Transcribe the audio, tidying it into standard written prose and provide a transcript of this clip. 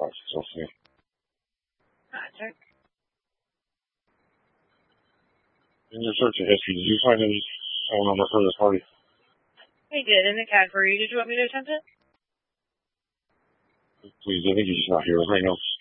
Alright, so see. Check. In your search history, did you find any phone number for this party? I did, in the category. Did you want me to attempt it? Please, I think he's just not here right now.